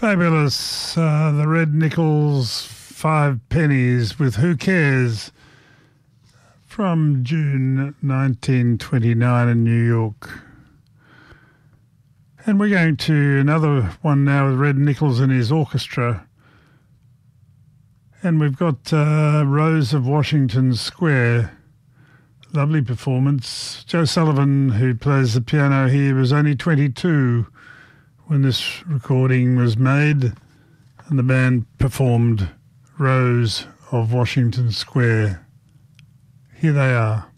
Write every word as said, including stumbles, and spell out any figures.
Fabulous. Uh, the Red Nichols Five Pennies with Who Cares from June nineteen twenty-nine in New York. And we're going to another one now with Red Nichols and his orchestra. And we've got uh, Rose of Washington Square. Lovely performance. Joe Sullivan, who plays the piano here, was only twenty-two when this recording was made, and the band performed Rose of Washington Square. Here they are.